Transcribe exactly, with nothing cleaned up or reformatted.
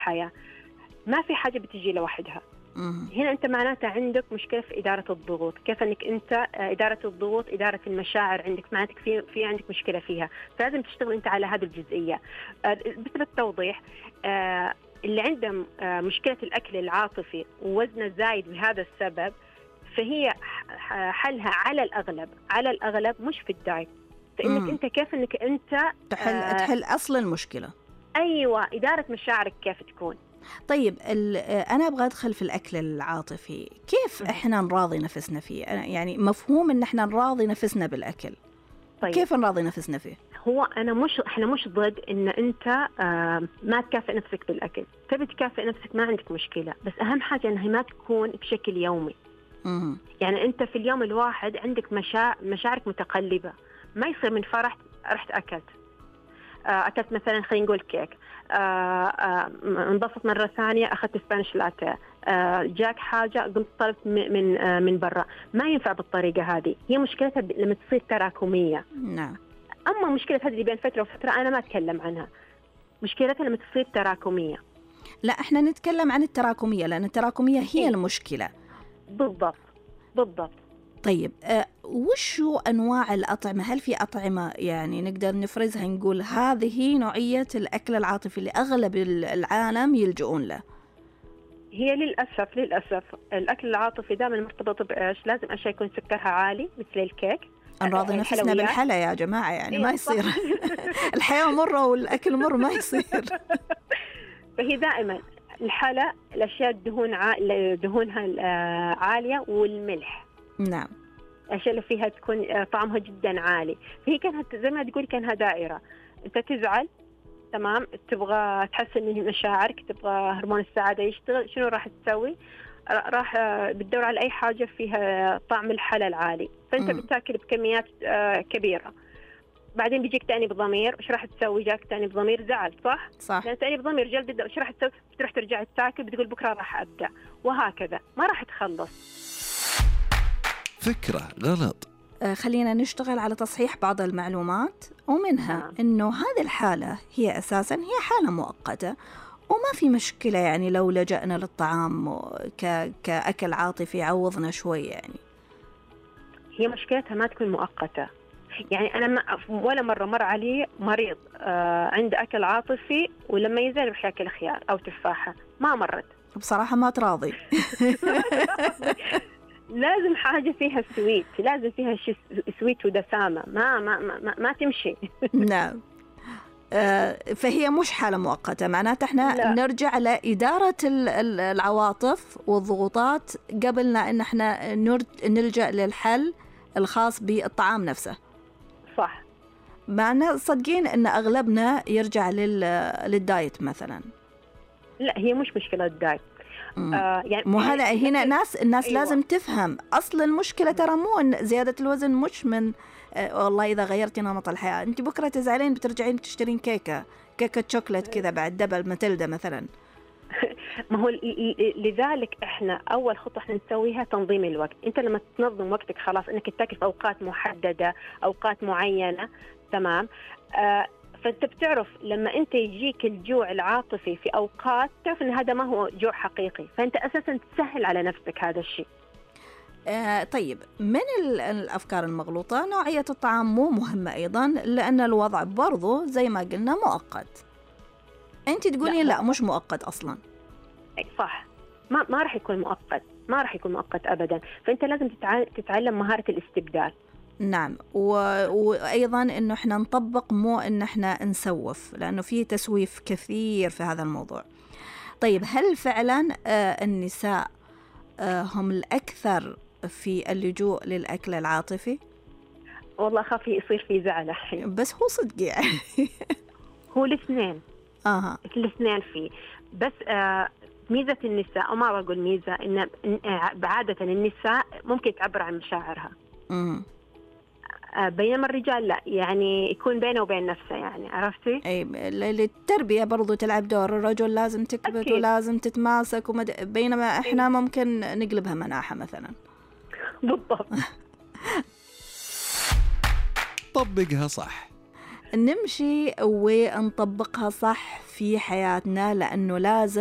الحياة، ما في حاجة بتجي لوحدها. مم. هنا أنت معناتها عندك مشكلة في إدارة الضغوط، كيف أنك أنت آه، إدارة الضغوط، إدارة المشاعر عندك، معناتك في في عندك مشكلة فيها، فلازم تشتغل أنت على هذه الجزئية. آه، بس للتوضيح، آه، اللي عنده آه، مشكلة الأكل العاطفي ووزنه زايد بهذا السبب، فهي ح- حلها على الأغلب على الأغلب مش في الدايت، فإنك مم. أنت كيف أنك أنت تحل آه، تحل أصل المشكلة. أيوة، إدارة مشاعرك كيف تكون. طيب ال- أنا أبغى أدخل في الأكل العاطفي، كيف إحنا نراضي نفسنا فيه؟ أنا يعني مفهوم إن إحنا نراضي نفسنا بالأكل. طيب. كيف نراضي نفسنا فيه؟ هو أنا مش إحنا مش ضد إن أنت آه ما تكافئ نفسك بالأكل، تبي تكافئ نفسك ما عندك مشكلة، بس أهم حاجة إنها ما تكون بشكل يومي. مم. يعني أنت في اليوم الواحد عندك مشاعر مشاعرك متقلبة، ما يصير من فرح رحت أكلت آه أكلت مثلا خلينا نقول كيك، آه آه انبسط مرة ثانية أخذت سبانيش لاتيه، آه جاك حاجة قمت طلبت من من, آه من برا. ما ينفع بالطريقة هذه، هي مشكلتها لما تصير تراكمية. نعم. أما مشكلة هذه اللي بين فترة وفترة أنا ما أتكلم عنها، مشكلتها لما تصير تراكمية. لا، إحنا نتكلم عن التراكمية، لأن التراكمية هي إيه؟ المشكلة. بالضبط بالضبط. طيب أه وشو أنواع الأطعمة؟ هل في أطعمة يعني نقدر نفرزها نقول هذه نوعية الأكل العاطفي اللي أغلب العالم يلجؤون له؟ هي للأسف للأسف الأكل العاطفي دائما مرتبط بإيش؟ لازم أشياء يكون سكرها عالي مثل الكيك. نراضي نفسنا بالحلا يا جماعة، يعني إيه ما يصير. الحياة مرة والأكل مر، ما يصير. فهي دائما الحلا، الأشياء الدهون ع... دهونها عالية، والملح. نعم. الأشياء اللي فيها تكون طعمها جدا عالي. فهي كانت زي ما تقول كانها دائرة، أنت تزعل تمام، تبغى تحسن من مشاعرك، تبغى هرمون السعادة يشتغل، شنو راح تسوي؟ راح بتدور على أي حاجة فيها طعم الحلا العالي، فأنت م. بتاكل بكميات كبيرة. بعدين بيجيك تأنيب ضمير، وش راح تسوي؟ جاك تأنيب ضمير، زعل، صح؟ صح. لأن تأنيب ضمير جلد، وش راح تسوي؟ بتروح ترجع تاكل، بتقول بكرة راح أبدأ، وهكذا ما راح تخلص. فكرة غلط. خلينا نشتغل على تصحيح بعض المعلومات، ومنها نعم. أنه هذه الحالة هي أساساً هي حالة مؤقتة، وما في مشكلة يعني لو لجأنا للطعام ك... كأكل عاطفي يعوضنا شوي. يعني هي مشكلتها ما تكون مؤقتة. يعني أنا ما ولا مرة مر علي مريض آه عنده أكل عاطفي ولما يزال يروح يأكل خيار أو تفاحة، ما مرت. بصراحة ما تراضي. لازم حاجة فيها سويت، لازم فيها شيء سويت ودسامة، ما ما ما, ما تمشي. نعم. آه فهي مش حالة مؤقتة، معناته احنا لا. نرجع لإدارة العواطف والضغوطات قبلنا ان احنا نلجأ للحل الخاص بالطعام نفسه. صح. معنا صدقين ان اغلبنا يرجع للدايت مثلا. لا، هي مش مشكلة الدايت. آه يعني مو هذا هنا ناس الناس أيوة. لازم تفهم أصل المشكلة ترى مو إن زيادة الوزن، مش من آه والله إذا غيرتي نمط الحياة أنت بكرة تزعلين بترجعين تشترين كيكة كيكة شوكولات كذا بعد دبل ماتيلدا مثلا. ما هو لذلك إحنا أول خطوة إحنا نسويها تنظيم الوقت. أنت لما تنظم وقتك خلاص إنك تاكل في أوقات محددة، أوقات معينة، تمام. آه فأنت بتعرف لما أنت يجيك الجوع العاطفي في أوقات تعرف أن هذا ما هو جوع حقيقي، فأنت أساساً تسهل على نفسك هذا الشيء. آه طيب، من الأفكار المغلوطة نوعية الطعام مو مهمة أيضاً، لأن الوضع برضو زي ما قلنا مؤقت. أنت تقولين لا, لا مش مؤقت أصلاً. أي صح، ما ما راح يكون مؤقت، ما راح يكون مؤقت أبداً. فأنت لازم تتعلم مهارة الاستبدال. نعم. و... وأيضا إنه إحنا نطبق، مو إن إحنا نسوف، لأنه فيه تسويف كثير في هذا الموضوع. طيب، هل فعلا آه النساء آه هم الأكثر في اللجوء للأكل العاطفي؟ والله أخاف يصير في زعل الحين، بس هو صدق يعني. هو الاثنين. آه. الاثنين فيه، بس آه ميزة النساء، أو ما بقول ميزة، إن بعادة النساء ممكن تعبر عن مشاعرها. امم بينما الرجال لا، يعني يكون بينه وبين نفسه، يعني عرفتي؟ اي، التربية برضو تلعب دور. الرجل لازم تكبت أكيد. ولازم تتماسك ومد... بينما احنا ممكن نقلبها مناحة مثلا. بالضبط. طبقها صح. نمشي ونطبقها صح في حياتنا، لأنه لازم